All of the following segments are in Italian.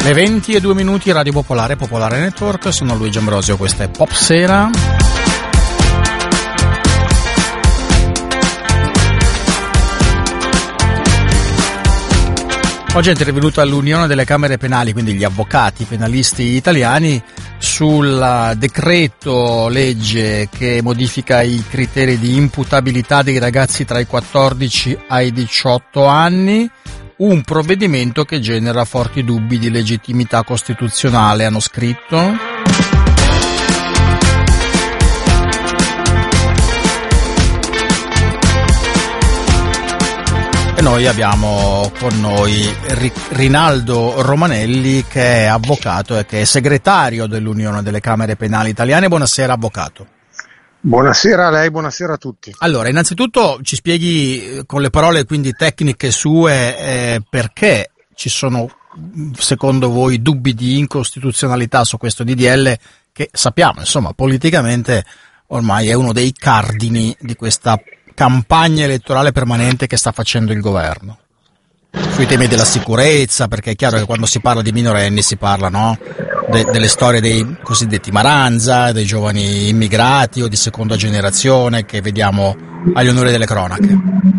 Le 20:02, Radio Popolare, Popolare Network, sono Luigi Ambrosio, questa è Pop Sera. Oggi è intervenuta l'Unione delle Camere Penali, quindi gli avvocati penalisti italiani, sul decreto legge che modifica i criteri di imputabilità dei ragazzi tra i 14 ai 18 anni, un provvedimento che genera forti dubbi di legittimità costituzionale, hanno scritto. E noi abbiamo con noi Rinaldo Romanelli, che è avvocato e che è segretario dell'Unione delle Camere Penali Italiane. Buonasera, avvocato. Buonasera a lei, buonasera a tutti. Allora, innanzitutto ci spieghi con le parole quindi tecniche sue perché ci sono, secondo voi, dubbi di incostituzionalità su questo DDL che sappiamo, insomma, politicamente ormai è uno dei cardini di questa campagna elettorale permanente che sta facendo il governo sui temi della sicurezza, perché è chiaro che quando si parla di minorenni si parla, no, delle storie dei cosiddetti Maranza, dei giovani immigrati o di seconda generazione che vediamo agli onori delle cronache.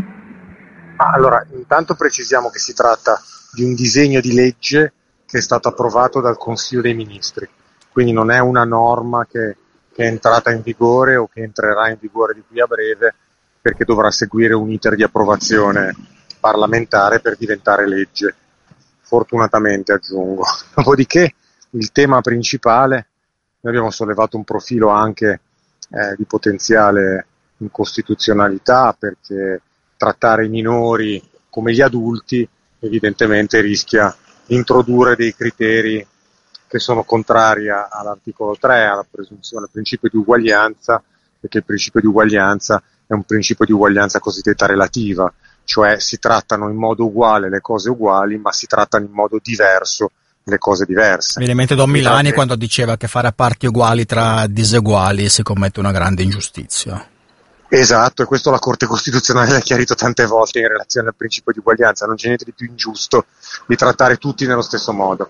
Allora, intanto precisiamo che si tratta di un disegno di legge che è stato approvato dal Consiglio dei Ministri, quindi non è una norma che è entrata in vigore o che entrerà in vigore di qui a breve, perché dovrà seguire un iter di approvazione parlamentare per diventare legge, fortunatamente aggiungo. Dopodiché il tema principale, noi abbiamo sollevato un profilo anche di potenziale incostituzionalità, perché trattare i minori come gli adulti evidentemente rischia di introdurre dei criteri che sono contrari all'articolo 3, alla presunzione, al principio di uguaglianza, perché il principio di uguaglianza è un principio di uguaglianza cosiddetta relativa, cioè si trattano in modo uguale le cose uguali, ma si trattano in modo diverso le cose diverse. Mi viene in mente Don Milani quando diceva che fare a parti uguali tra diseguali si commette una grande ingiustizia. Esatto, e questo la Corte Costituzionale l'ha chiarito tante volte in relazione al principio di uguaglianza. Non c'è niente di più ingiusto di trattare tutti nello stesso modo.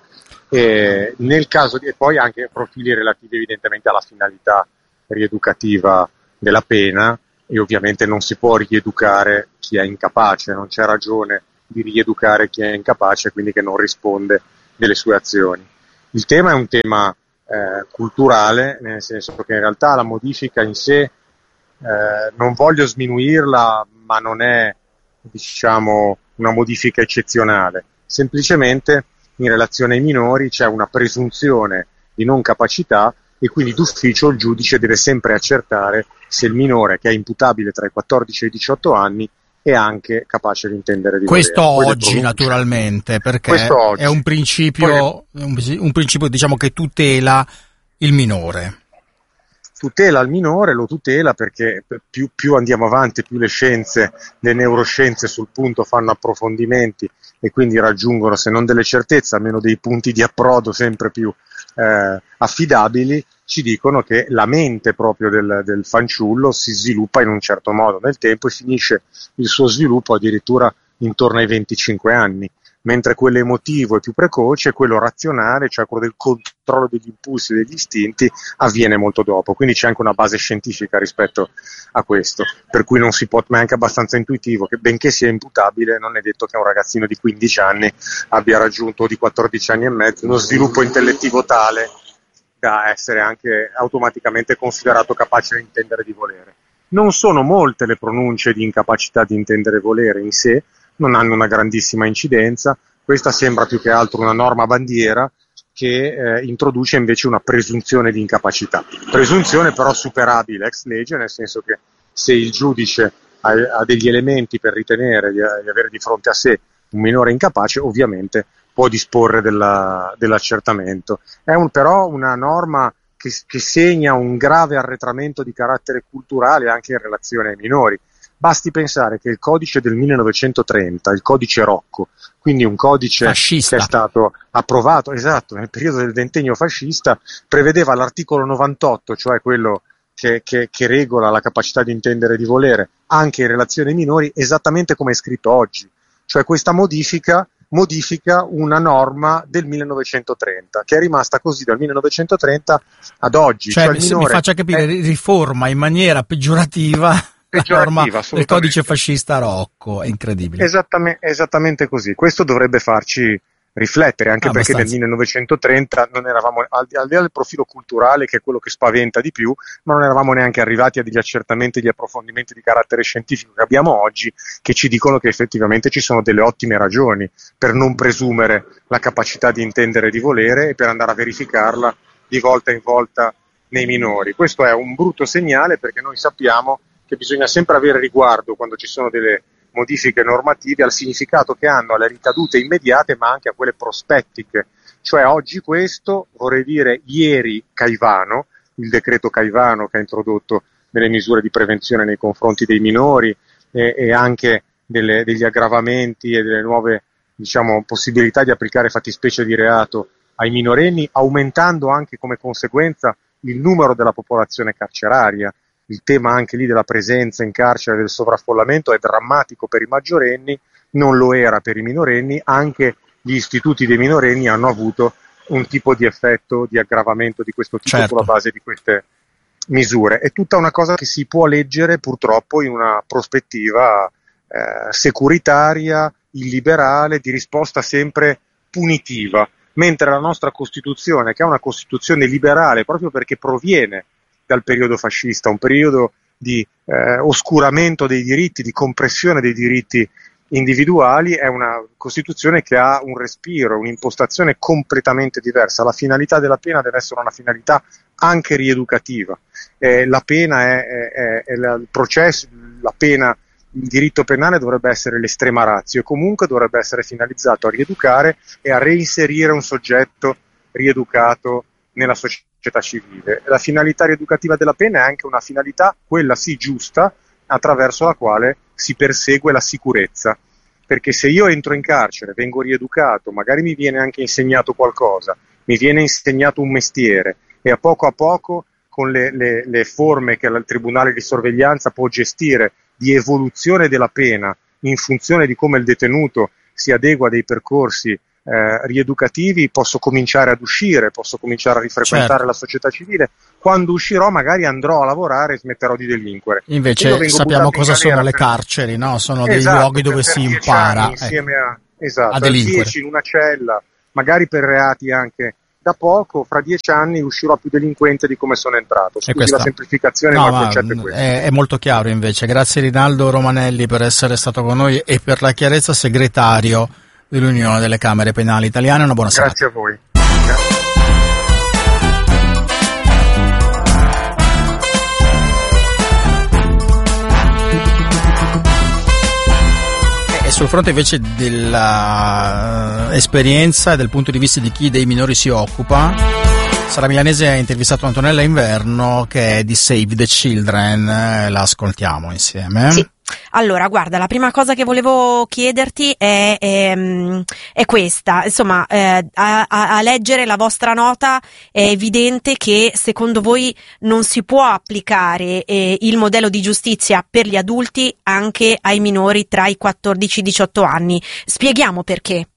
E nel caso e poi anche profili relativi evidentemente alla finalità rieducativa della pena, e ovviamente non si può rieducare chi è incapace, non c'è ragione di rieducare chi è incapace, quindi che non risponde delle sue azioni. Il tema è un tema culturale, nel senso che in realtà la modifica in sé, non voglio sminuirla, ma non è, diciamo, una modifica eccezionale. Semplicemente in relazione ai minori c'è una presunzione di non capacità e quindi d'ufficio il giudice deve sempre accertare se il minore, che è imputabile tra i 14 e i 18 anni, è anche capace di intendere di questo volere. Oggi naturalmente, perché oggi. È un principio, un principio, diciamo, che tutela il minore. Tutela il minore, lo tutela perché più andiamo avanti, più le scienze, le neuroscienze sul punto fanno approfondimenti e quindi raggiungono, se non delle certezze, almeno dei punti di approdo sempre più affidabili, ci dicono che la mente proprio del fanciullo si sviluppa in un certo modo nel tempo e finisce il suo sviluppo addirittura intorno ai 25 anni, mentre quello emotivo è più precoce, quello razionale, cioè quello del controllo degli impulsi e degli istinti, avviene molto dopo. Quindi c'è anche una base scientifica rispetto a questo, per cui non si può, ma è anche abbastanza intuitivo che benché sia imputabile, non è detto che un ragazzino di 15 anni abbia raggiunto, o di 14 anni e mezzo, uno sviluppo intellettivo tale da essere anche automaticamente considerato capace di intendere e di volere. Non sono molte le pronunce di incapacità di intendere e volere in sé, non hanno una grandissima incidenza. Questa sembra più che altro una norma bandiera che introduce invece una presunzione di incapacità. Presunzione però superabile ex legge, nel senso che se il giudice ha degli elementi per ritenere di avere di fronte a sé un minore incapace, ovviamente può disporre dell'accertamento. È però una norma che segna un grave arretramento di carattere culturale anche in relazione ai minori. Basti pensare che il codice del 1930, il codice Rocco, quindi un codice fascista, che è stato approvato, esatto, nel periodo del ventennio fascista, prevedeva l'articolo 98, cioè quello che regola la capacità di intendere e di volere, anche in relazione ai minori, esattamente come è scritto oggi. Cioè questa modifica modifica una norma del 1930 che è rimasta così dal 1930 ad oggi. Cioè, il minore mi faccia capire, riforma in maniera peggiorativa la norma del codice fascista Rocco, è incredibile. Esattamente così. Questo dovrebbe farci riflettere, anche perché nel 1930 non eravamo, al di là del profilo culturale, che è quello che spaventa di più, ma non eravamo neanche arrivati a degli accertamenti, degli approfondimenti di carattere scientifico che abbiamo oggi, che ci dicono che effettivamente ci sono delle ottime ragioni per non presumere la capacità di intendere e di volere e per andare a verificarla di volta in volta nei minori. Questo è un brutto segnale, perché noi sappiamo che bisogna sempre avere riguardo, quando ci sono delle modifiche normative, al significato che hanno, alle ricadute immediate, ma anche a quelle prospettiche. Cioè oggi questo, vorrei dire ieri Caivano, il decreto Caivano che ha introdotto delle misure di prevenzione nei confronti dei minori e anche degli aggravamenti e delle nuove, possibilità di applicare fattispecie di reato ai minorenni, aumentando anche come conseguenza il numero della popolazione carceraria. Il tema anche lì della presenza in carcere, del sovraffollamento, è drammatico per i maggiorenni, non lo era per i minorenni. Anche gli istituti dei minorenni hanno avuto un tipo di effetto di aggravamento di questo tipo sulla base di queste misure. È tutta una cosa che si può leggere purtroppo in una prospettiva securitaria, illiberale, di risposta sempre punitiva, mentre la nostra Costituzione, che è una Costituzione liberale proprio perché proviene dal periodo fascista, un periodo di oscuramento dei diritti, di compressione dei diritti individuali, è una Costituzione che ha un respiro, un'impostazione completamente diversa. La finalità della pena deve essere una finalità anche rieducativa. La pena è il processo, la pena, il diritto penale dovrebbe essere l'estrema ratio e comunque dovrebbe essere finalizzato a rieducare e a reinserire un soggetto rieducato nella società civile. La finalità rieducativa della pena è anche una finalità, quella sì giusta, attraverso la quale si persegue la sicurezza, perché se io entro in carcere, vengo rieducato, magari mi viene anche insegnato qualcosa, mi viene insegnato un mestiere e a poco con le forme che il tribunale di sorveglianza può gestire di evoluzione della pena in funzione di come il detenuto si adegua a dei percorsi rieducativi, posso cominciare ad uscire, posso cominciare a rifrequentare la società civile. Quando uscirò magari andrò a lavorare e smetterò di delinquere. Invece sappiamo cosa sono le carceri, no? Sono dei luoghi dove si impara insieme a a delinquere. 10 in una cella, magari per reati anche da poco. Fra 10 anni uscirò più delinquente di come sono entrato. Scusi la semplificazione, ma il concetto è questo. È molto chiaro invece. Grazie Rinaldo Romanelli per essere stato con noi e per la chiarezza, segretario dell'Unione delle Camere Penali Italiane. Una buona serata. Grazie a voi. E sul fronte invece della esperienza e del punto di vista di chi dei minori si occupa, Sara Milanese ha intervistato Antonella Inverno, che è di Save the Children. La ascoltiamo insieme. Sì. Allora, guarda, la prima cosa che volevo chiederti è questa. Insomma, a leggere la vostra nota è evidente che secondo voi non si può applicare il modello di giustizia per gli adulti anche ai minori tra i 14 e i 18 anni. Spieghiamo perché.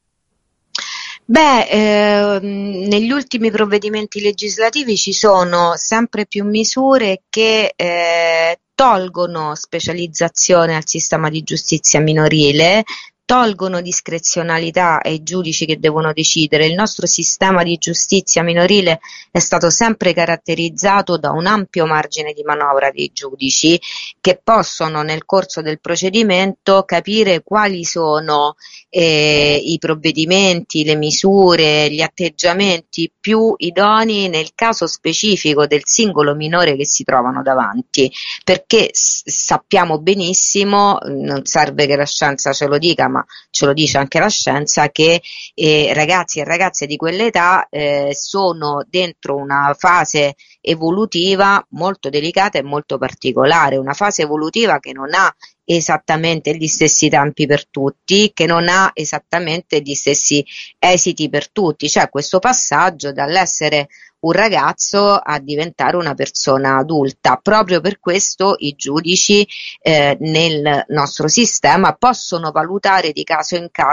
Negli ultimi provvedimenti legislativi ci sono sempre più misure che tolgono specializzazione al sistema di giustizia minorile, tolgono discrezionalità ai giudici che devono decidere. Il nostro sistema di giustizia minorile è stato sempre caratterizzato da un ampio margine di manovra dei giudici che possono nel corso del procedimento capire quali sono i provvedimenti, le misure, gli atteggiamenti più idonei nel caso specifico del singolo minore che si trovano davanti, perché sappiamo benissimo, non serve che la scienza ce lo dica, ma ce lo dice anche la scienza, che ragazzi e ragazze di quell'età sono dentro una fase evolutiva molto delicata e molto particolare, una fase evolutiva che non ha esattamente gli stessi tempi per tutti, che non ha esattamente gli stessi esiti per tutti. C'è questo passaggio dall'essere un ragazzo a diventare una persona adulta. Proprio per questo i giudici nel nostro sistema possono valutare di caso in caso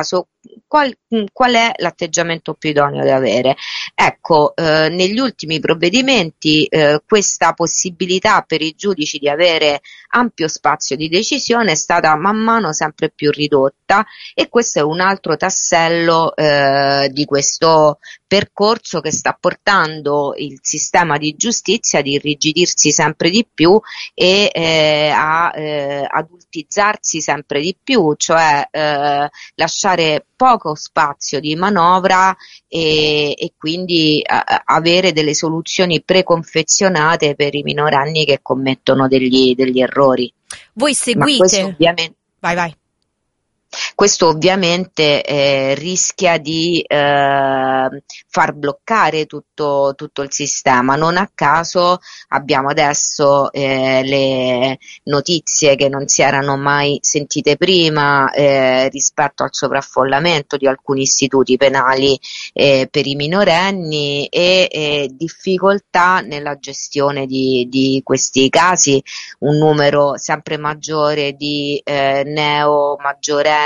qual è l'atteggiamento più idoneo da avere? Ecco, negli ultimi provvedimenti questa possibilità per i giudici di avere ampio spazio di decisione è stata man mano sempre più ridotta, e questo è un altro tassello di questo percorso che sta portando il sistema di giustizia ad irrigidirsi sempre di più e a adultizzarsi sempre di più, cioè lasciare poco spazio di manovra e quindi avere delle soluzioni preconfezionate per i minorenni che commettono degli errori. Voi seguite? Ma questo ovviamente... Vai. Questo ovviamente rischia di far bloccare tutto il sistema. Non a caso abbiamo adesso le notizie che non si erano mai sentite prima rispetto al sovraffollamento di alcuni istituti penali per i minorenni e difficoltà nella gestione di questi casi, un numero sempre maggiore di maggiorenni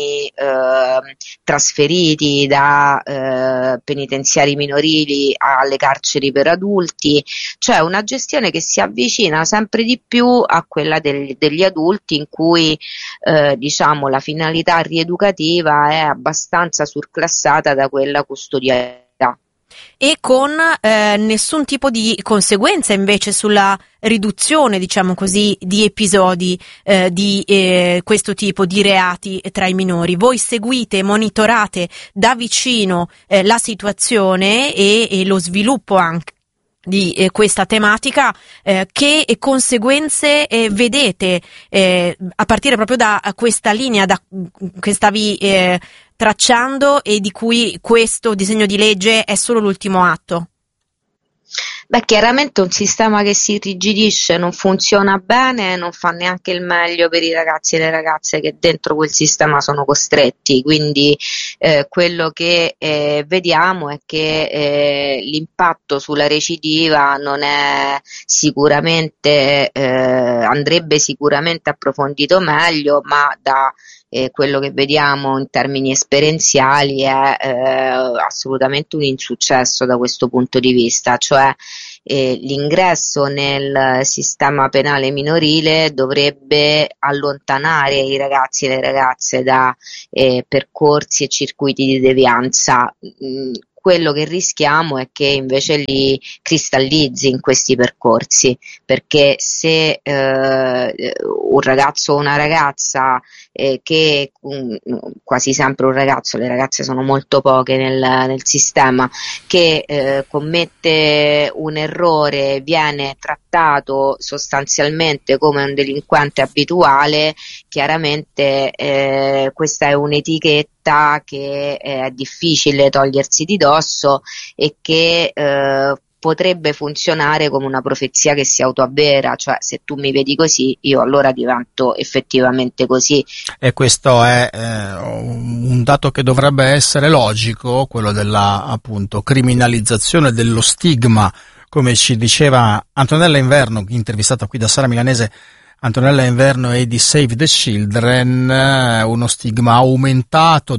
trasferiti da penitenziari minorili alle carceri per adulti, cioè una gestione che si avvicina sempre di più a quella degli adulti, in cui diciamo la finalità rieducativa è abbastanza surclassata da quella custodiale. E con nessun tipo di conseguenza invece sulla riduzione, diciamo così, di episodi di questo tipo di reati tra i minori. Voi seguite, monitorate da vicino la situazione e lo sviluppo anche di questa tematica. Che conseguenze vedete a partire proprio da questa linea che stavi tracciando e di cui questo disegno di legge è solo l'ultimo atto? Beh, chiaramente un sistema che si irrigidisce non funziona bene, non fa neanche il meglio per i ragazzi e le ragazze che dentro quel sistema sono costretti, quindi quello che vediamo è che l'impatto sulla recidiva non è sicuramente, andrebbe sicuramente approfondito meglio, ma da quello che vediamo in termini esperienziali è assolutamente un insuccesso da questo punto di vista, cioè l'ingresso nel sistema penale minorile dovrebbe allontanare i ragazzi e le ragazze da percorsi e circuiti di devianza. Quello che rischiamo è che invece li cristallizzi in questi percorsi, perché se un ragazzo o una ragazza che quasi sempre un ragazzo, le ragazze sono molto poche nel sistema, che commette un errore, viene trattato sostanzialmente come un delinquente abituale, chiaramente questa è un'etichetta che è difficile togliersi di dosso e che potrebbe funzionare come una profezia che si autoavvera, cioè se tu mi vedi così io allora divento effettivamente così. E questo è un dato che dovrebbe essere logico, quello della appunto criminalizzazione dello stigma, come ci diceva Antonella Inverno, intervistata qui da Sara Milanese. Antonella Inverno è di Save the Children, uno stigma aumentato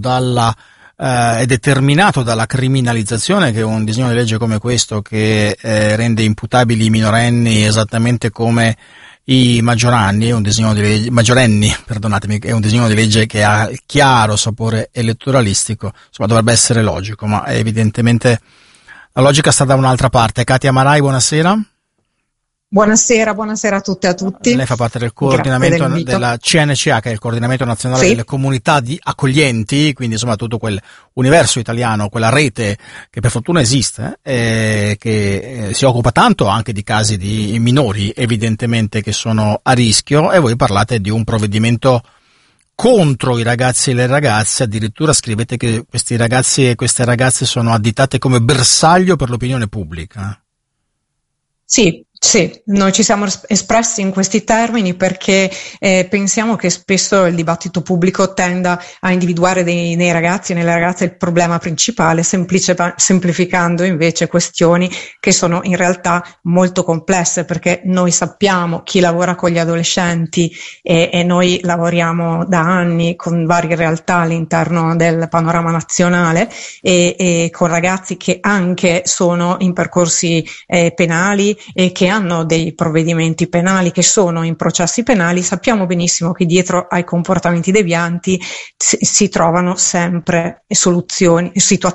è determinato dalla criminalizzazione, che è un disegno di legge come questo che rende imputabili i minorenni esattamente come i maggiorenni, è un disegno di legge, maggiorenni, perdonatemi, è un disegno di legge che ha chiaro sapore elettoralistico, insomma dovrebbe essere logico, ma evidentemente la logica sta da un'altra parte. Katia Marai, buonasera. Buonasera a tutte e a tutti. Lei fa parte del coordinamento della CNCA, che è il coordinamento nazionale delle comunità di accoglienti, quindi insomma tutto quel universo italiano, quella rete che per fortuna esiste, che si occupa tanto anche di casi di minori evidentemente che sono a rischio, e voi parlate di un provvedimento contro i ragazzi e le ragazze, addirittura scrivete che questi ragazzi e queste ragazze sono additate come bersaglio per l'opinione pubblica. Sì, Sì, noi ci siamo espressi in questi termini perché pensiamo che spesso il dibattito pubblico tenda a individuare nei ragazzi e nelle ragazze il problema principale, semplificando invece questioni che sono in realtà molto complesse, perché noi sappiamo chi lavora con gli adolescenti e noi lavoriamo da anni con varie realtà all'interno del panorama nazionale e con ragazzi che anche sono in percorsi penali e che hanno dei provvedimenti penali, che sono in processi penali. Sappiamo benissimo che dietro ai comportamenti devianti si trovano sempre situazioni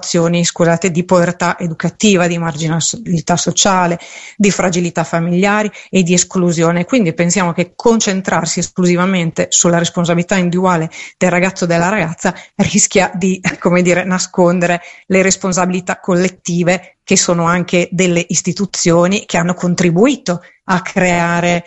di povertà educativa, di marginalità sociale, di fragilità familiari e di esclusione. Quindi pensiamo che concentrarsi esclusivamente sulla responsabilità individuale del ragazzo o della ragazza rischia di, nascondere le responsabilità collettive, che sono anche delle istituzioni che hanno contribuito a creare,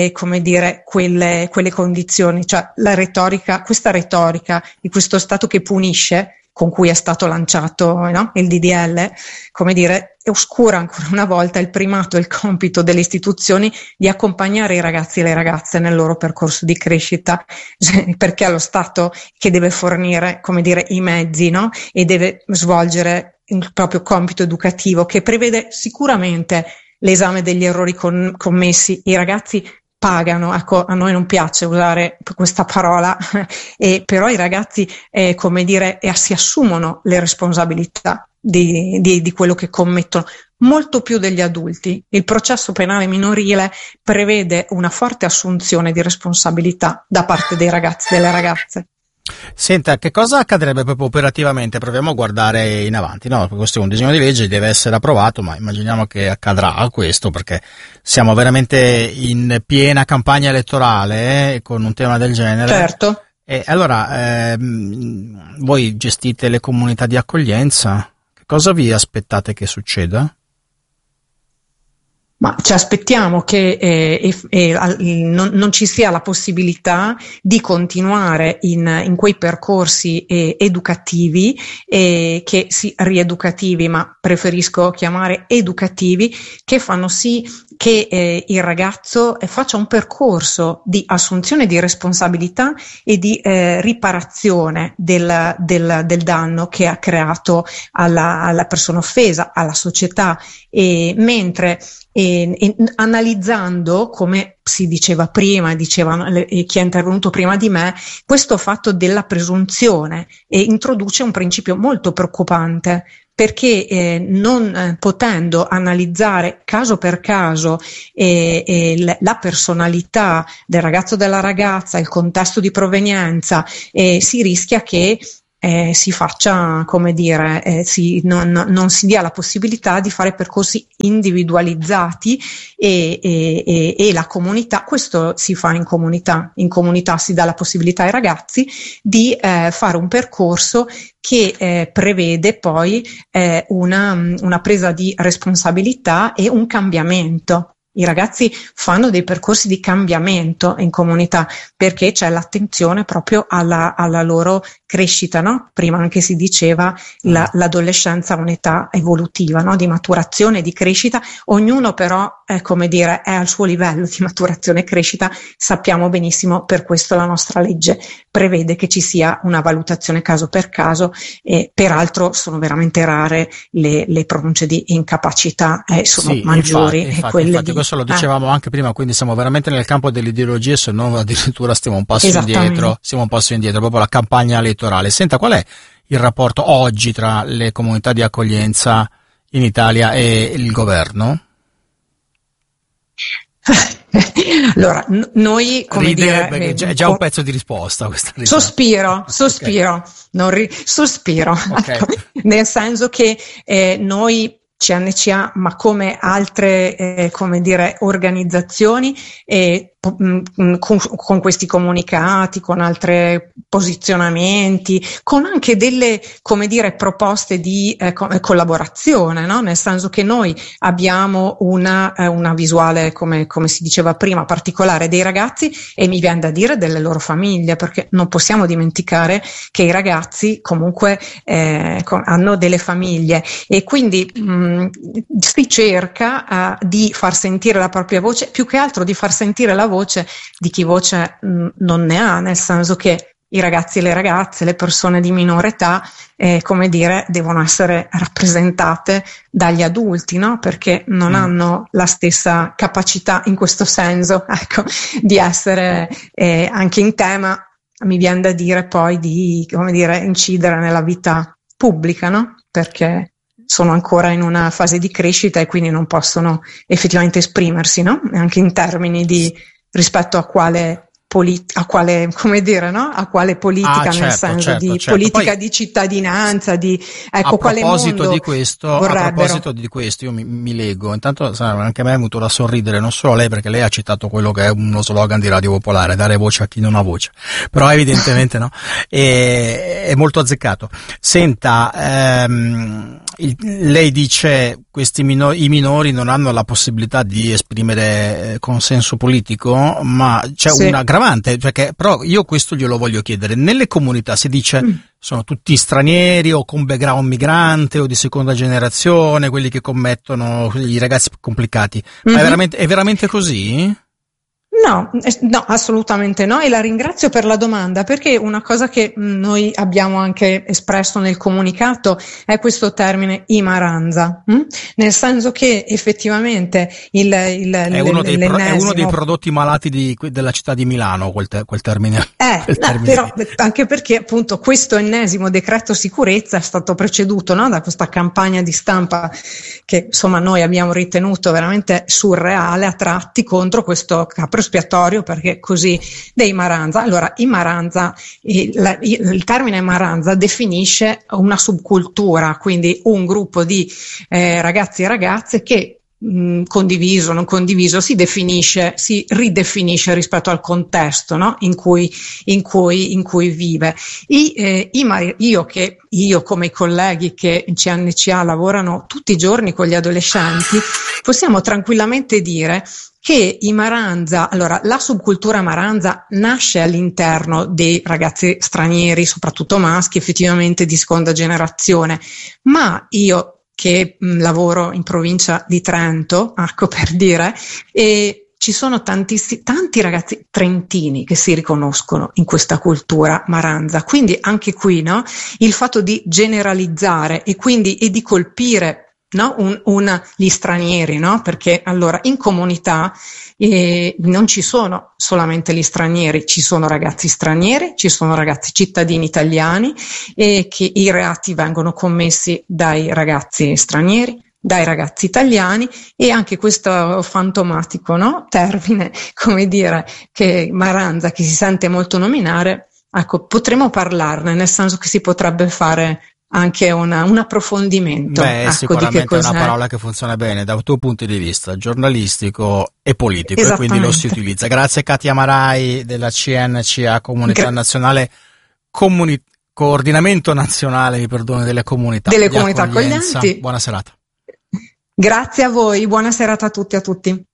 quelle condizioni. Cioè questa retorica di questo Stato che punisce, con cui è stato lanciato, no? Il DDL, oscura ancora una volta il primato e il compito delle istituzioni di accompagnare i ragazzi e le ragazze nel loro percorso di crescita, perché è lo Stato che deve fornire, i mezzi, no? E deve svolgere il proprio compito educativo, che prevede sicuramente l'esame degli errori commessi. I ragazzi pagano, ecco, a noi non piace usare questa parola, però i ragazzi, si assumono le responsabilità di quello che commettono, molto più degli adulti. Il processo penale minorile prevede una forte assunzione di responsabilità da parte dei ragazzi e delle ragazze. Senta, che cosa accadrebbe proprio operativamente? Proviamo a guardare in avanti, no? Questo è un disegno di legge, deve essere approvato, ma immaginiamo che accadrà questo, perché siamo veramente in piena campagna elettorale, con un tema del genere. Certo. E allora, voi gestite le comunità di accoglienza, che cosa vi aspettate che succeda? Ma ci aspettiamo che non ci sia la possibilità di continuare in quei percorsi educativi, rieducativi, ma preferisco chiamare educativi, che fanno sì che il ragazzo faccia un percorso di assunzione di responsabilità e di riparazione del danno che ha creato alla persona offesa, alla società, mentre analizzando, come si diceva prima, dicevano chi è intervenuto prima di me, questo fatto della presunzione introduce un principio molto preoccupante, perché non potendo analizzare caso per caso la personalità del ragazzo o della ragazza, il contesto di provenienza, si rischia che si faccia, non si dia la possibilità di fare percorsi individualizzati e la comunità, questo si fa in comunità si dà la possibilità ai ragazzi di fare un percorso che prevede poi una presa di responsabilità e un cambiamento. I ragazzi fanno dei percorsi di cambiamento in comunità, perché c'è l'attenzione proprio alla loro crescita, no? Prima anche si diceva l'adolescenza è un'età evolutiva, no? Di maturazione, di crescita. Ognuno però è al suo livello di maturazione e crescita. Sappiamo benissimo, per questo la nostra legge prevede che ci sia una valutazione caso per caso, e peraltro sono veramente rare le pronunce di incapacità, sono maggiori. Infatti, questo lo dicevamo anche prima, quindi siamo veramente nel campo delle ideologie, se non addirittura stiamo un passo indietro, proprio la campagna elettorale. Senta, qual è il rapporto oggi tra le comunità di accoglienza in Italia e il governo? Allora, noi è già un pezzo di risposta questa risposta. Sospiro, okay. Nel senso che noi CNCA, ma come altre organizzazioni, con questi comunicati, con altri posizionamenti, con anche delle proposte di collaborazione, no? Nel senso che noi abbiamo una visuale, come si diceva prima, particolare dei ragazzi, e mi viene da dire delle loro famiglie, perché non possiamo dimenticare che i ragazzi comunque hanno delle famiglie, e quindi si cerca di far sentire la propria voce, più che altro di far sentire la voce di chi voce non ne ha, nel senso che i ragazzi e le ragazze, le persone di minore età, come dire, devono essere rappresentate dagli adulti, no? Perché non hanno la stessa capacità in questo senso, ecco, di essere anche in tema, mi viene da dire poi, di, come dire, incidere nella vita pubblica, no? Perché sono ancora in una fase di crescita e quindi non possono effettivamente esprimersi, no? Anche in termini di rispetto a quale come dire, no? A quale politica, nel senso di politica poi, di cittadinanza, di ecco quale mondo vorrebbero. A proposito di questo, io mi leggo, intanto anche a me è venuto da sorridere, non solo lei, perché lei ha citato quello che è uno slogan di Radio Popolare, dare voce a chi non ha voce, però evidentemente no, è molto azzeccato. Senta, lei dice i minori non hanno la possibilità di esprimere consenso politico, ma c'è una aggravante, perché però io questo glielo voglio chiedere. Nelle comunità si dice sono tutti stranieri o con background migrante o di seconda generazione, quelli che commettono i ragazzi più complicati. Ma è veramente così? No, assolutamente no, e la ringrazio per la domanda, perché una cosa che noi abbiamo anche espresso nel comunicato è questo termine imaranza, nel senso che effettivamente è uno dei prodotti malati della città di Milano, quel termine. Però anche perché appunto questo ennesimo decreto sicurezza è stato preceduto, no, da questa campagna di stampa che insomma noi abbiamo ritenuto veramente surreale a tratti contro questo capro espiatorio, perché così dei maranza. Allora, il termine maranza definisce una subcultura, quindi un gruppo di ragazzi e ragazze che condiviso o non condiviso si ridefinisce rispetto al contesto, no? in cui vive. Io come i colleghi che in CNCA lavorano tutti i giorni con gli adolescenti, possiamo tranquillamente dire che i maranza, allora la subcultura maranza nasce all'interno dei ragazzi stranieri, soprattutto maschi, effettivamente di seconda generazione, ma io che lavoro in provincia di Trento, ecco per dire, e ci sono tanti ragazzi trentini che si riconoscono in questa cultura maranza, quindi anche qui, no, il fatto di generalizzare e di colpire, no, gli stranieri, no? Perché allora in comunità non ci sono solamente gli stranieri, ci sono ragazzi stranieri, ci sono ragazzi cittadini italiani e che i reati vengono commessi dai ragazzi stranieri, dai ragazzi italiani, e anche questo fantomatico, no, termine, come dire, che maranza, che si sente molto nominare, ecco, potremmo parlarne, nel senso che si potrebbe fare anche un approfondimento. Ecco, sicuramente è una parola che funziona bene da tuo punto di vista giornalistico e politico, e quindi lo si utilizza. Grazie Katia Marai della CNCA Comunità Nazionale, Coordinamento Nazionale, mi perdoni, delle comunità accoglienti. Buona serata. Grazie a voi, buona serata a tutti.